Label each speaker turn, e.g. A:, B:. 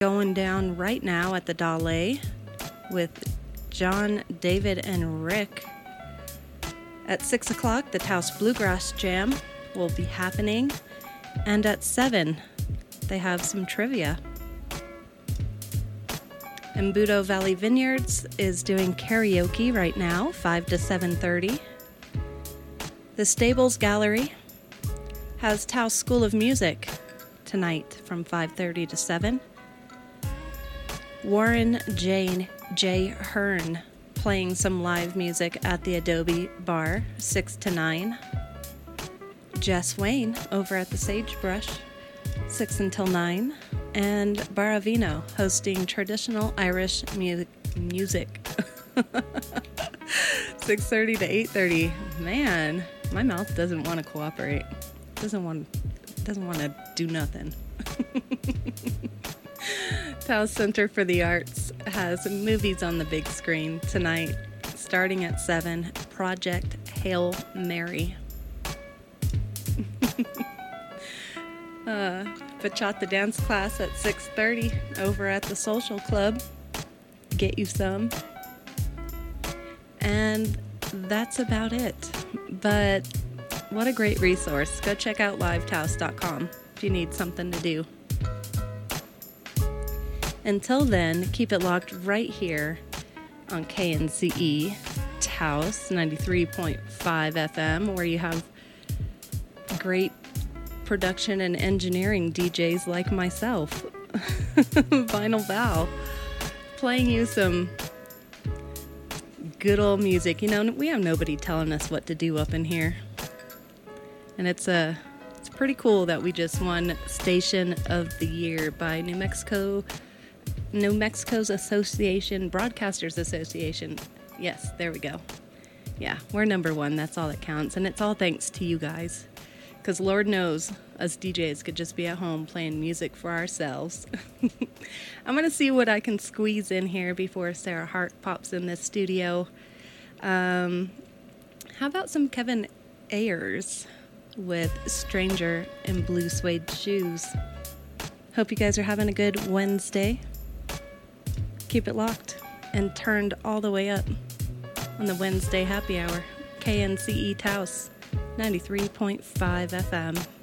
A: Going down right now at the Dalé with John, David, and Rick. At 6 o'clock, the Taos Bluegrass Jam will be happening. And at 7, they have some trivia. Embudo Valley Vineyards is doing karaoke right now, 5 to 7:30. The Stables Gallery has Taos School of Music tonight from 5:30 to 7. Warren J. Hearn playing some live music at the Adobe Bar, 6 to 9. Jess Wayne over at the Sagebrush, 6 until 9. And Baravino hosting traditional Irish music, 6:30 to 8:30. Man, my mouth doesn't want to cooperate. Doesn't want to do nothing. Taos Center for the Arts has movies on the big screen tonight, starting at 7. Project Hail Mary. Bachata dance class at 6:30 over at the Social Club. Get you some. And that's about it. But what a great resource. Go check out livetaos.com if you need something to do. Until then, keep it locked right here on KNCE Taos 93.5 FM, where you have great production and engineering DJs like myself, Vinyl Val, playing you some good old music. You know, we have nobody telling us what to do up in here, and it's pretty cool that we just won Station of the Year by New Mexico's Broadcasters Association. Yes, there we go. Yeah, we're number one. That's all that counts, and it's all thanks to you guys. Because Lord knows, us DJs could just be at home playing music for ourselves. I'm going to see what I can squeeze in here before Sarah Hart pops in this studio. How about some Kevin Ayers with Stranger in Blue Suede Shoes? Hope you guys are having a good Wednesday. Keep it locked and turned all the way up on the Wednesday happy hour. KNCE Taos 93.5 FM.